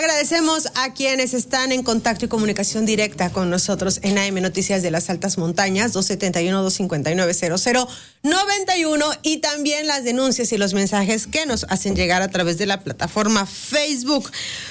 Agradecemos a quienes están en contacto y comunicación directa con nosotros en AM Noticias de las Altas Montañas, 271-259-0091, y también las denuncias y los mensajes que nos hacen llegar a través de la plataforma Facebook.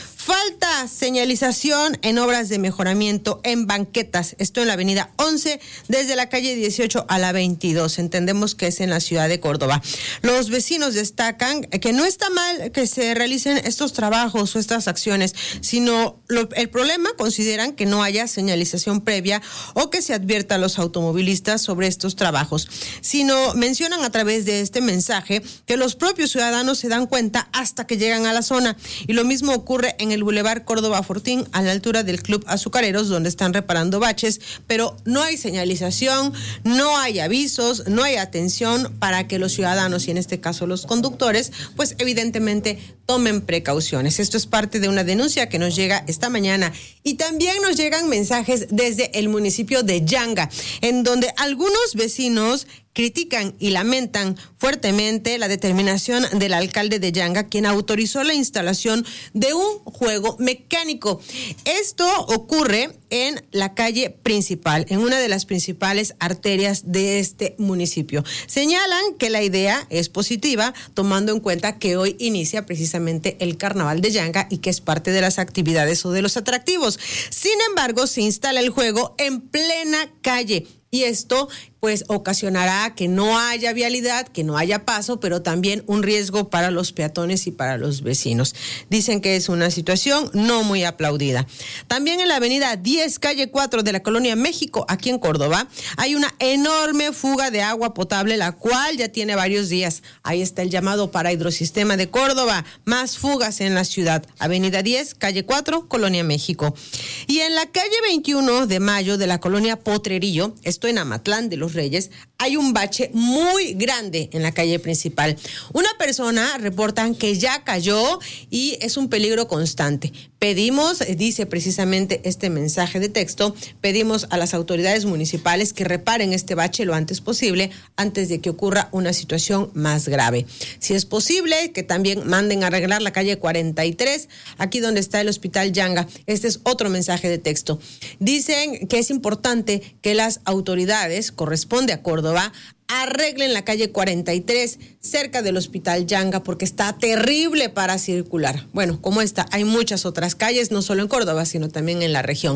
Falta señalización en obras de mejoramiento en banquetas. Esto en la avenida 11, desde la calle 18 a la 22. Entendemos que es en la ciudad de Córdoba. Los vecinos destacan que no está mal que se realicen estos trabajos o estas acciones, sino el problema consideran que no haya señalización previa o que se advierta a los automovilistas sobre estos trabajos. Sino mencionan a través de este mensaje que los propios ciudadanos se dan cuenta hasta que llegan a la zona. Y lo mismo ocurre en el Boulevard Córdoba Fortín, a la altura del Club Azucareros, donde están reparando baches, pero no hay señalización, no hay avisos, no hay atención para que los ciudadanos, y en este caso los conductores, pues evidentemente tomen precauciones. Esto es parte de una denuncia que nos llega esta mañana. Y también nos llegan mensajes desde el municipio de Yanga, en donde algunos vecinos critican y lamentan fuertemente la determinación del alcalde de Yanga, quien autorizó la instalación de un juego mecánico. Esto ocurre en la calle principal, en una de las principales arterias de este municipio. Señalan que la idea es positiva, tomando en cuenta que hoy inicia precisamente el Carnaval de Yanga y que es parte de las actividades o de los atractivos. Sin embargo, se instala el juego en plena calle. Y esto pues ocasionará que no haya vialidad, que no haya paso, pero también un riesgo para los peatones y para los vecinos. Dicen que es una situación no muy aplaudida. También en la avenida 10, calle 4 de la Colonia México, aquí en Córdoba, hay una enorme fuga de agua potable, la cual ya tiene varios días. Ahí está el llamado para Hidrosistema de Córdoba. Más fugas en la ciudad. Avenida 10, calle 4, Colonia México. Y en la calle 21 de Mayo de la Colonia Potrerillo, esto en Amatlán de los Reyes, hay un bache muy grande en la calle principal. Una persona reportan que ya cayó y es un peligro constante. Pedimos, dice precisamente este mensaje de texto, pedimos a las autoridades municipales que reparen este bache lo antes posible, antes de que ocurra una situación más grave. Si es posible, que también manden a arreglar la calle 43, aquí donde está el Hospital Yanga. Este es otro mensaje de texto. Dicen que es importante que las autoridades, corresponde a Córdoba, arreglen la calle 43 cerca del Hospital Yanga porque está terrible para circular. Bueno, como esta, hay muchas otras calles, no solo en Córdoba, sino también en la región.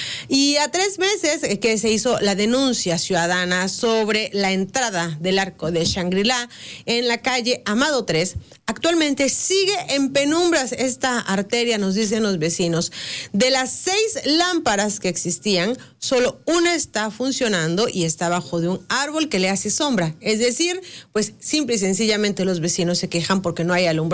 Y a 3 meses que se hizo la denuncia ciudadana sobre la entrada del arco de Shangri-La en la calle Amado 3, actualmente sigue en penumbras esta arteria, nos dicen los vecinos. De las 6 lámparas que existían, solo una está funcionando y está bajo de un árbol que le hace sombra. Es decir, pues simple y sencillamente los vecinos se quejan porque no hay alumbrado